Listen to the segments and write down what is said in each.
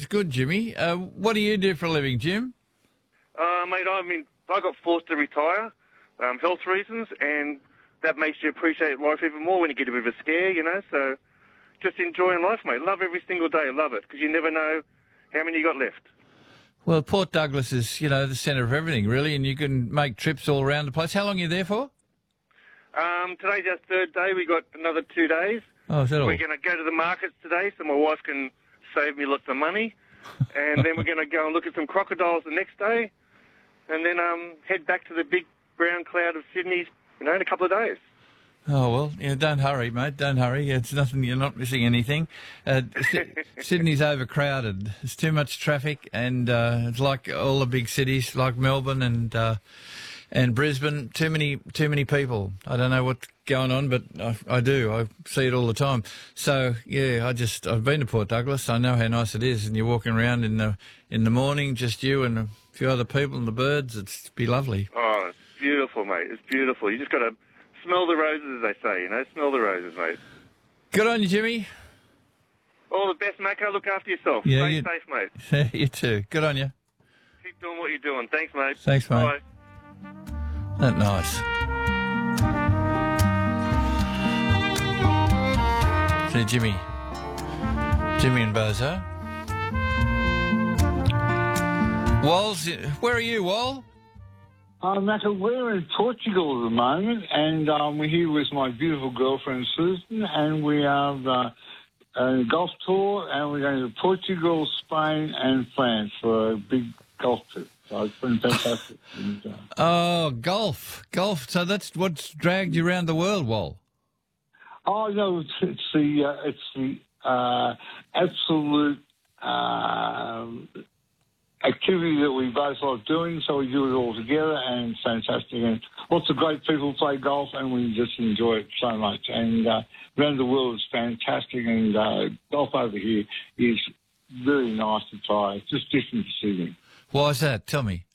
It's good, Jimmy. What do you do for a living, Jim? Mate, I got forced to retire, health reasons, and that makes you appreciate life even more when you get a bit of a scare, so just enjoying life, mate. Love every single day. Love it, because you never know how many you got left. Well, Port Douglas is, the centre of everything, really, and you can make trips all around the place. How long are you there for? Today's our third day. We got another 2 days. Oh, is that all? We're going to go to the markets today so my wife can save me lots of money. And then we're going to go and look at some crocodiles the next day. And then head back to the big brown cloud of Sydney, in a couple of days. Oh, well, don't hurry, mate. Don't hurry. It's nothing. You're not missing anything. Sydney's overcrowded. There's too much traffic, and it's like all the big cities, like Melbourne and Brisbane. Too many people. I don't know what's going on, but I do. I see it all the time. So yeah, I've been to Port Douglas. I know how nice it is, and you're walking around in the morning, just you and a few other people and the birds. It'd be lovely. Oh, it's beautiful, mate. It's beautiful. You just got to smell the roses, as they say, Smell the roses, mate. Good on you, Jimmy. All the best, Mako. Look after yourself. Yeah, Stay safe, mate. You too. Good on you. Keep doing what you're doing. Thanks, mate. Thanks, mate. Bye. That nice. See, Jimmy and Bozo. Walls, where are you, Wal? Maka, we're in Portugal at the moment, and we're here with my beautiful girlfriend Susan, and we have a golf tour, and we're going to Portugal, Spain, and France for a big golf trip. So it's been fantastic. Oh, golf. So that's what's dragged you around the world, Wal. Oh no, it's the absolute activity that we both like doing, so we do it all together, and it's fantastic. And lots of great people play golf, and we just enjoy it so much. And around the world is fantastic, and golf over here is very nice to try. It's just different to Sydney. Why is that? Tell me.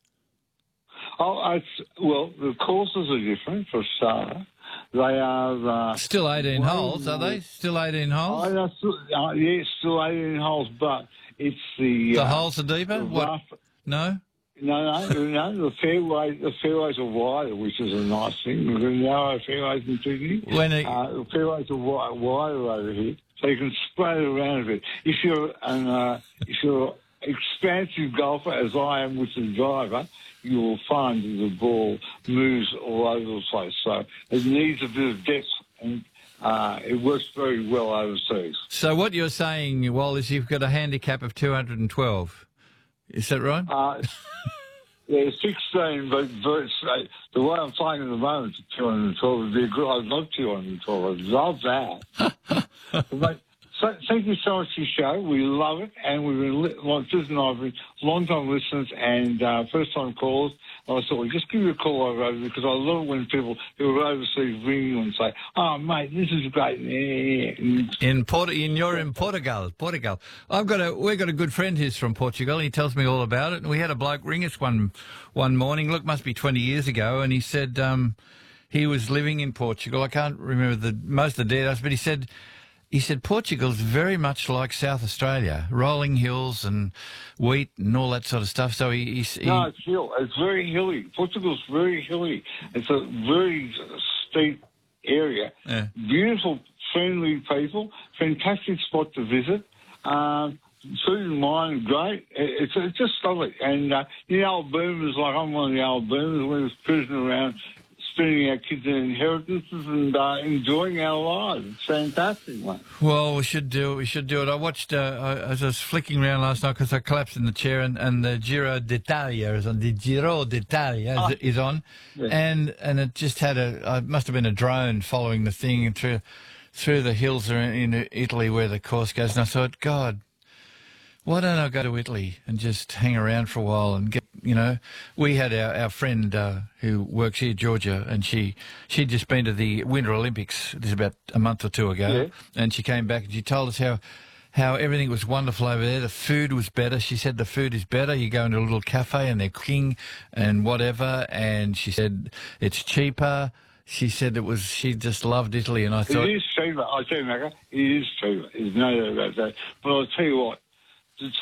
The courses are different for a start. They are... still 18 holes, are they? Still 18 holes? Still 18 holes, but it's the... The holes are deeper? What? No? No, the fairways are wider, which is a nice thing. We've got narrow fairways in Sydney. The fairways are wider over here, so you can spread it around a bit. If you're an expansive golfer, as I am with the driver, you will find that the ball moves all over the place. So it needs a bit of depth, and it works very well overseas. So what you're saying, Wal, is you've got a handicap of 212. Is that right? Yeah, 16, but the way I'm playing at the moment is 212 would be good. I'd love 212. I'd love that. So, thank you so much for your show. We love it, and we've been, Susan and I have been long-time listeners and first-time callers. I thought, well, just give you a call over because I love it when people who are overseas ring you and say, "Oh, mate, this is great." You're in Portugal. We've got a good friend who's from Portugal. He tells me all about it. And we had a bloke ring us one morning. Look, must be 20 years ago, and he said he was living in Portugal. I can't remember most of the details, but he said Portugal's very much like South Australia, rolling hills and wheat and all that sort of stuff. So No, it's hill. It's very hilly. Portugal's very hilly. It's a very steep area. Yeah. Beautiful, friendly people. Fantastic spot to visit. Food and wine, great. It's just lovely. And the old boomers, like I'm one of the old boomers, we was cruising around, spending our kids' inheritances and enjoying our lives. It's fantastic, mate. Well, we should do it. I watched, as I was flicking around last night because I collapsed in the chair and the Giro d'Italia is on. The Giro d'Italia is on. Yeah. And it just had it must have been a drone following the thing through the hills in Italy where the course goes. And I thought, God, why don't I go to Italy and just hang around for a while and get, we had our friend who works here, Georgia, and she'd just been to the Winter Olympics. This is about a month or two ago, yeah. And she came back and she told us how everything was wonderful over there. The food was better. She said the food is better. You go into a little cafe and they're cooking and whatever, and she said it's cheaper. She said she just loved Italy, and I thought... It is cheaper. I tell you, Macca, it is cheaper. There's no doubt about that. But I'll tell you what,